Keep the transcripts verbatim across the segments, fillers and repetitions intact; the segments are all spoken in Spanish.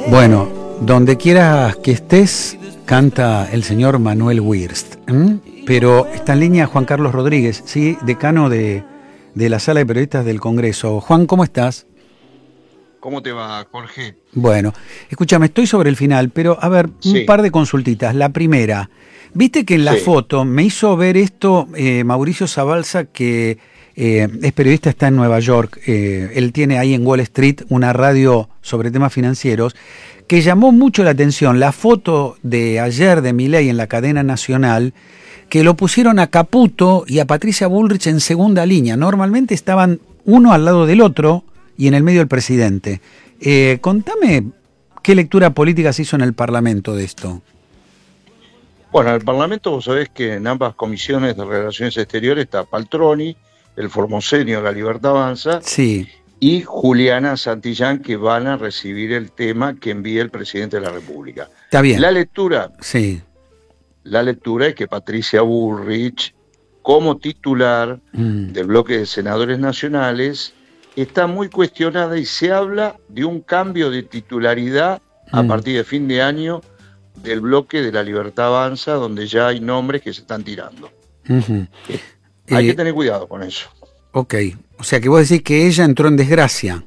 Bueno, donde quieras que estés, canta el señor Manuel Wirst. ¿Mm? Pero está en línea Juan Carlos Rodríguez, ¿sí? Decano de, de la Sala de Periodistas del Congreso. Juan, ¿cómo estás? ¿Cómo te va, Jorge? Bueno, escúchame, estoy sobre el final, pero a ver, sí. un par de consultitas. La primera, viste que en la sí. foto me hizo ver esto eh, Mauricio Zabalza, que eh, es periodista, está en Nueva York. Eh, él tiene ahí en Wall Street una radio sobre temas financieros, que llamó mucho la atención. La foto de ayer de Milei en la cadena nacional, que lo pusieron a Caputo y a Patricia Bullrich en segunda línea. Normalmente estaban uno al lado del otro y en el medio el presidente. Eh, contame qué lectura política se hizo en el Parlamento de esto. Bueno, en el Parlamento vos sabés que en ambas comisiones de Relaciones Exteriores está Paltroni, el formoseño de La Libertad Avanza, sí. y Juliana Santillán, que van a recibir el tema que envíe el presidente de la República. Está bien. La lectura, sí. la lectura es que Patricia Bullrich, como titular mm. del bloque de senadores nacionales, está muy cuestionada y se habla de un cambio de titularidad mm. a partir de fin de año del bloque de La Libertad Avanza, donde ya hay nombres que se están tirando. Uh-huh. Eh, hay eh, que tener cuidado con eso. Ok, o sea que vos decís que ella entró en desgracia.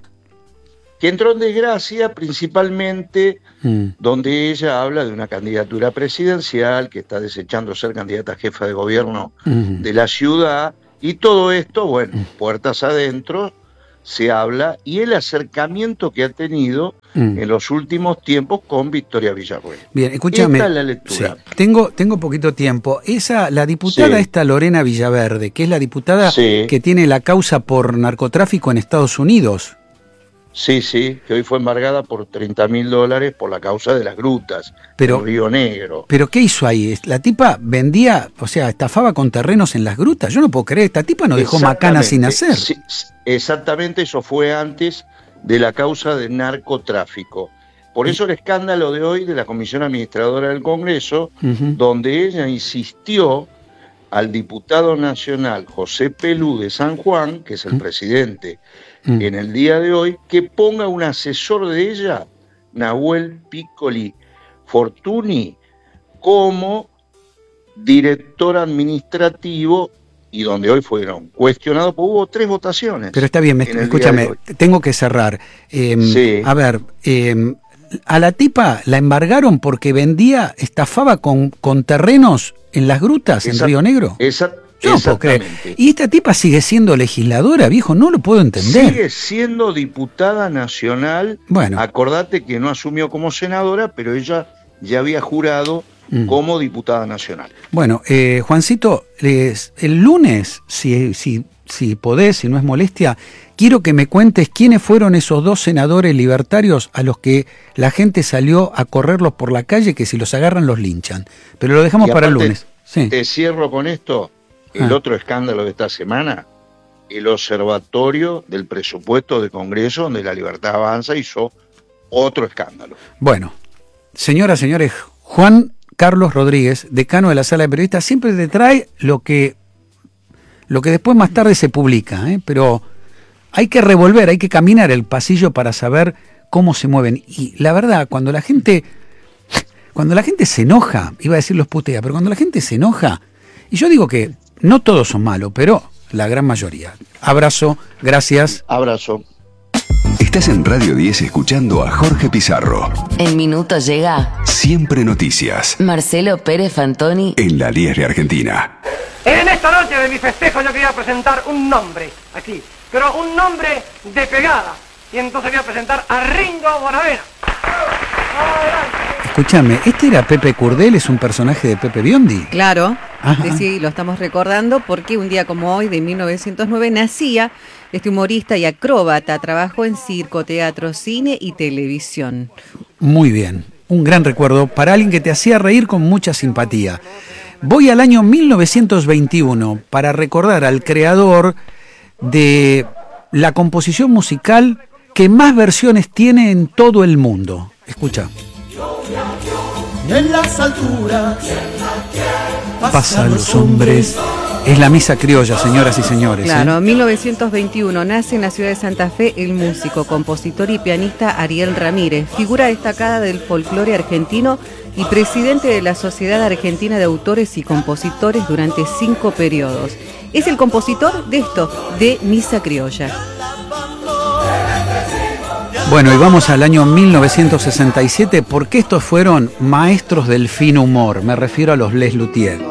Que entró en desgracia principalmente mm. donde ella habla de una candidatura presidencial, que está desechando ser candidata a jefa de gobierno mm. de la ciudad, y todo esto, bueno, mm. puertas adentro, se habla, y el acercamiento que ha tenido mm. en los últimos tiempos con Victoria Villarruel. Bien, escúchame. Esta es la lectura. Sí. Tengo, tengo poquito tiempo. Esa, la diputada sí. esta Lorena Villaverde, que es la diputada sí. que tiene la causa por narcotráfico en Estados Unidos. Sí, sí, que hoy fue embargada por treinta mil dólares por la causa de las grutas, pero, en Río Negro. ¿Pero qué hizo ahí? La tipa vendía, o sea, estafaba con terrenos en las grutas. Yo no puedo creer, esta tipa no dejó macana sin hacer. Sí, exactamente, eso fue antes de la causa de narcotráfico. Por eso el escándalo de hoy de la Comisión Administradora del Congreso, uh-huh. donde ella insistió al diputado nacional José Pelú de San Juan, que es el uh-huh. presidente, uh-huh. en el día de hoy, que ponga un asesor de ella, Nahuel Piccoli Fortuny, como director administrativo, y donde hoy fueron cuestionados, porque hubo tres votaciones. Pero está bien, me, escúchame, tengo que cerrar. Eh, sí. A ver, eh, a la tipa la embargaron porque vendía, estafaba con, con terrenos en las grutas, Exact, en Río Negro. Exact, no exactamente. Y esta tipa sigue siendo legisladora, viejo, no lo puedo entender. Sigue siendo diputada nacional. Bueno. Acordate que no asumió como senadora, pero ella ya había jurado mm. como diputada nacional. Bueno, eh, Juancito, les, el lunes, si, si, si podés, si no es molestia, quiero que me cuentes quiénes fueron esos dos senadores libertarios a los que la gente salió a correrlos por la calle, que si los agarran los linchan. Pero lo dejamos para el lunes. Sí. Te cierro con esto. El ah. otro escándalo de esta semana, el observatorio del presupuesto de Congreso, donde La Libertad Avanza hizo otro escándalo. Bueno, señoras, señores, Juan Carlos Rodríguez, decano de la Sala de Periodistas, siempre te trae lo que, lo que después más tarde se publica, ¿eh? Pero hay que revolver, hay que caminar el pasillo para saber cómo se mueven. Y la verdad, cuando la gente, cuando la gente se enoja, iba a decir los putea, pero cuando la gente se enoja, y yo digo que no todos son malos, pero la gran mayoría. Abrazo, gracias. Abrazo. Estás en Radio diez escuchando a Jorge Pizarro. El minuto llega. Siempre noticias. Marcelo Pérez Fantoni. En la diez de Argentina. En esta noche de mi festejo yo quería presentar un nombre aquí, pero un nombre de pegada. Y entonces voy a presentar a Ringo Bonavena. Escúchame, ¿este era Pepe Curdel? ¿Es un personaje de Pepe Biondi? Claro, sí, sí, lo estamos recordando porque un día como hoy, de mil novecientos nueve, nacía este humorista y acróbata. Trabajó en circo, teatro, cine y televisión. Muy bien, un gran recuerdo para alguien que te hacía reír con mucha simpatía. Voy al año mil novecientos veintiuno para recordar al creador de la composición musical que más versiones tiene en todo el mundo. Escucha. En las alturas pasan los hombres Es la misa criolla, señoras y señores. Claro, ¿eh? mil novecientos veintiuno nace en la ciudad de Santa Fe el músico, compositor y pianista Ariel Ramírez, figura destacada del folclore argentino y presidente de la Sociedad Argentina de Autores y Compositores durante cinco periodos. Es el compositor de esto, de Misa Criolla. Bueno, y vamos al año mil novecientos sesenta y siete, porque estos fueron maestros del fino humor. Me refiero a los Les Luthiers.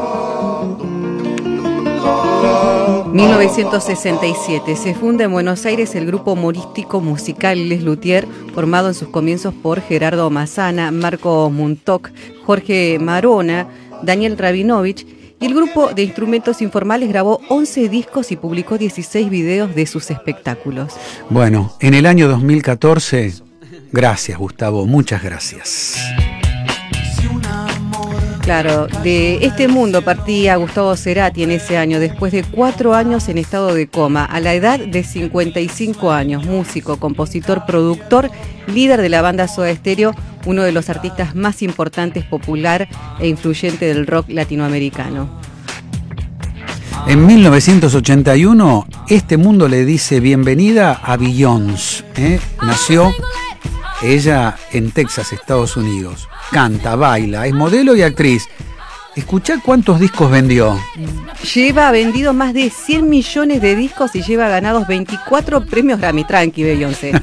mil novecientos sesenta y siete se funda en Buenos Aires el grupo humorístico musical Les Luthiers, formado en sus comienzos por Gerardo Massana, Marco Muntoc, Jorge Marona, Daniel Rabinovich, y el grupo de instrumentos informales grabó once discos y publicó dieciséis videos de sus espectáculos. Bueno, en el año dos mil catorce, gracias Gustavo, muchas gracias. Claro, de este mundo partía Gustavo Cerati en ese año, después de cuatro años en estado de coma, a la edad de cincuenta y cinco años, músico, compositor, productor, líder de la banda Soda Stereo, uno de los artistas más importantes, popular e influyente del rock latinoamericano. En mil novecientos ochenta y uno, este mundo le dice bienvenida a Beyoncé. ¿eh? Nació ella en Texas, Estados Unidos. Canta, baila, es modelo y actriz. Escuchá cuántos discos vendió. Lleva vendido más de cien millones de discos y lleva ganados veinticuatro premios Grammy. Tranqui, Beyoncé.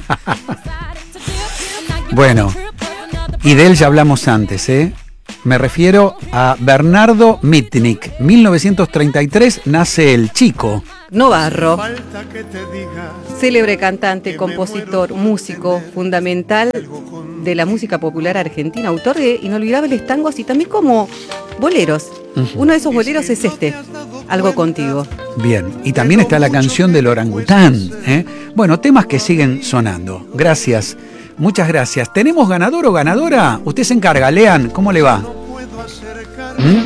Bueno, y de él ya hablamos antes, ¿eh? Me refiero a Bernardo Mitnick. mil novecientos treinta y tres nace el Chico. Novarro, célebre cantante, compositor, músico, fundamental de la música popular argentina, autor de inolvidables tangos y también como boleros. Uh-huh. Uno de esos boleros es este, Algo Contigo. Bien, y también está la canción del orangután, ¿eh? Bueno, temas que siguen sonando. Gracias, muchas gracias. ¿Tenemos ganador o ganadora? Usted se encarga, Lean, ¿cómo le va? ¿Mm?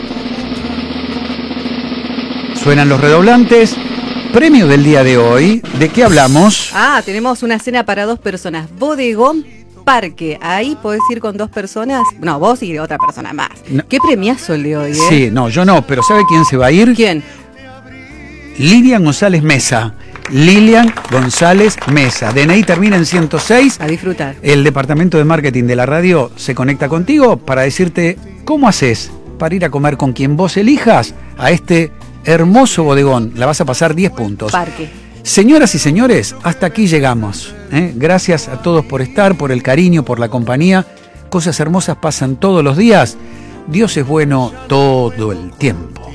Suenan los redoblantes. Premio del día de hoy, ¿de qué hablamos? Ah, tenemos una cena para dos personas, Bodegón Parque. Ahí podés ir con dos personas, no, vos y otra persona más. No. Qué premiazo el de hoy, ¿eh? Sí, no, yo no, pero ¿sabe quién se va a ir? ¿Quién? Lilian González Mesa. Lilian González Mesa. D N I termina en ciento seis. A disfrutar. El departamento de marketing de la radio se conecta contigo para decirte cómo haces para ir a comer con quien vos elijas a este hermoso bodegón. La vas a pasar diez puntos. Parque. Señoras y señores, hasta aquí llegamos. ¿eh? Gracias a todos por estar, por el cariño, por la compañía. Cosas hermosas pasan todos los días. Dios es bueno todo el tiempo.